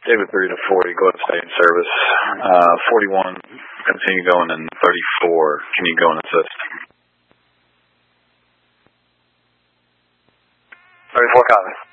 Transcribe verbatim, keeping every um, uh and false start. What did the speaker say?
David three to forty, go ahead and stay in service. Uh, forty-one, continue going, and thirty-four, can you go and assist? thirty-four, copy.